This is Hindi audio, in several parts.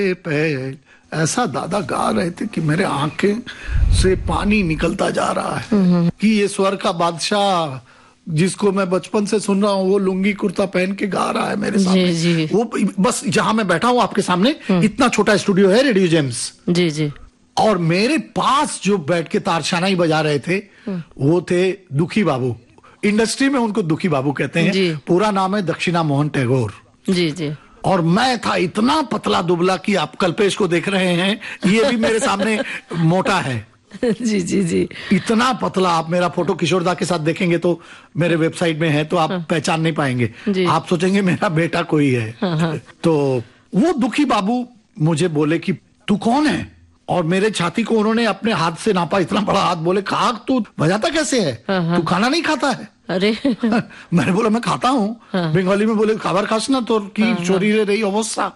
पे ऐसा दादा गा रहे थे कि मेरे आंखें से पानी निकलता जा रहा है कि ये स्वर का बादशाह जिसको मैं बचपन से सुन रहा हूँ वो लुंगी कुर्ता पहन के गा रहा है मेरे सामने। जी। वो बस जहां मैं बैठा हूँ आपके सामने, इतना छोटा स्टूडियो है रेडियो जेम्स। जी जी। और मेरे पास जो बैठ के तारशानाई बजा रहे थे वो थे दुखी बाबू। इंडस्ट्री में उनको दुखी बाबू कहते हैं, पूरा नाम है दक्षिणा मोहन टैगोर। जी जी। और मैं था इतना पतला दुबला कि आप कल्पेश को देख रहे हैं, ये भी मेरे सामने मोटा है। जी जी जी। इतना पतला, आप मेरा फोटो किशोरदा के साथ देखेंगे तो मेरे वेबसाइट में है तो आप पहचान नहीं पाएंगे, आप सोचेंगे मेरा बेटा कोई है। तो वो दुखी बाबू मुझे बोले कि तू कौन है, और मेरे छाती को उन्होंने अपने हाथ से नापा, इतना बड़ा हाथ, बोले खाक तू बजाता कैसे है, तू खाना नहीं खाता है? अरे मैंने बोला मैं खाता हूँ। बंगाली में बोले खाबर खास ना तो की चोरी रही अवस्था।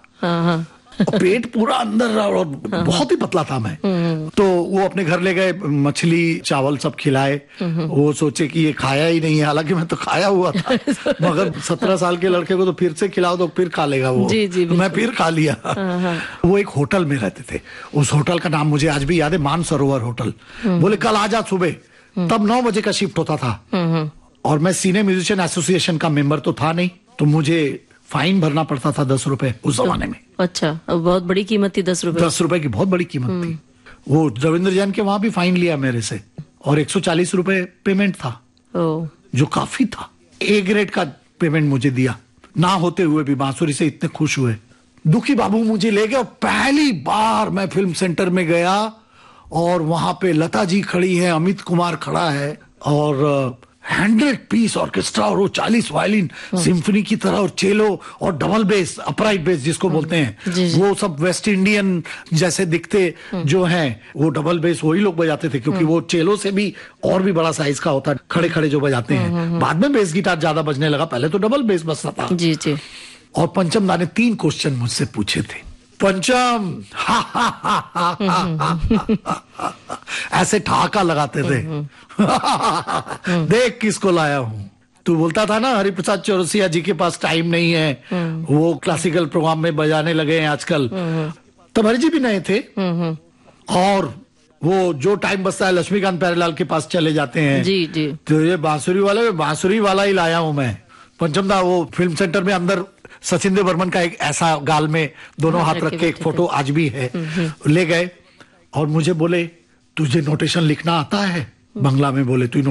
पेट पूरा अंदर और बहुत ही पतला था मैं। तो वो अपने घर ले गए, मछली चावल सब खिलाए। वो सोचे कि ये खाया ही नहीं है, हालांकि मैं तो खाया हुआ था, मगर 17 साल के लड़के को तो फिर से खिलाओ तो फिर खा लेगा वो। जी जी, मैं फिर खा लिया। वो एक होटल में रहते थे, उस होटल का नाम मुझे आज भी याद है, मानसरोवर होटल। बोले कल आ जा सुबह, तब 9 बजे का शिफ्ट होता था और मैं सीनियर म्यूजिशियन एसोसिएशन का मेंबर तो था नहीं, तो मुझे फाइन भरना पड़ता था 10 रुपए उस जमाने में। अच्छा, बहुत बड़ी कीमत थी 10 रुपए। 10 रुपए की बहुत बड़ी कीमत थी। वो रविंद्र जैन के वहां भी फाइन लिया मेरे से और 140 रुपए पेमेंट था, जो काफी था। ए ग्रेड का पेमेंट मुझे दिया, ना होते हुए भी बांसुरी से इतने खुश हुए। दुखी बाबू मुझे ले गए और पहली बार मैं फिल्म सेंटर में गया और वहां पे लता जी खड़ी है, अमित कुमार खड़ा है और 100 पीस ऑर्केस्ट्रा और वो 40 वायलिन सिम्फनी की तरह और चेलो और डबल बेस, अपराइट बेस जिसको बोलते हैं, वो सब वेस्ट इंडियन जैसे दिखते जो हैं, वो डबल बेस वही लोग बजाते थे, क्योंकि वो चेलो से भी और भी बड़ा साइज का होता है, खड़े खड़े जो बजाते हैं। बाद में बेस गिटार ज्यादा बजने लगा, पहले तो डबल बेस बजता था। जी जी। और पंचम दा ने 3 क्वेश्चन मुझसे पूछे थे। पंचम ऐसे ठहाका लगाते थे देख किसको लाया हूं। तू बोलता था ना हरिप्रसाद चौरसिया जी के पास टाइम नहीं है, वो क्लासिकल प्रोग्राम में बजाने लगे हैं आजकल। तब हरि जी भी नए थे और वो जो टाइम बचता है लक्ष्मीकांत प्यारेलाल के पास चले जाते हैं। जी जी। तो ये बांसुरी वाला ही लाया हूं मैं। पंचम दा वो फिल्म सेंटर में अंदर सचिन देव बर्मन का एक ऐसा गाल में दोनों हाथ रख के एक फोटो आज भी है, ले गए और मुझे बोले तुझे नोटेशन लिखना आता है? बंगला में बोले तू